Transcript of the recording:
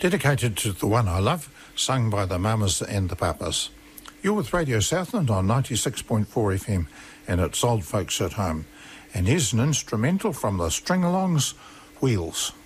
Dedicated to the one I love, sung by the Mamas and the Papas. You're with Radio Southland on 96.4 FM, and it's Old Folks at Home. And here's an instrumental from the String-Alongs, Wheels.